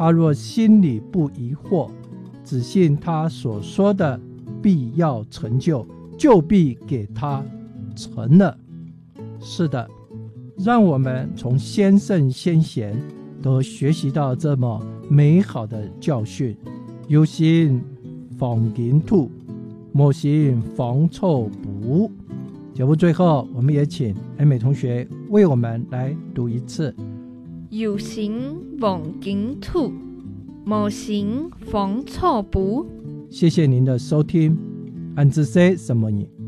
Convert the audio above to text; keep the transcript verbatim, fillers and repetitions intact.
他若心里不疑惑，只信他所说的必要成就，就必给他成了。是的，让我们从先圣先贤都学习到这么美好的教训。有心防金兔，莫行防臭补。节目最后，我们也请恩美同学为我们来读一次。 有形防金兔，莫行防臭补。 谢谢您的收听。安之 say 什么你？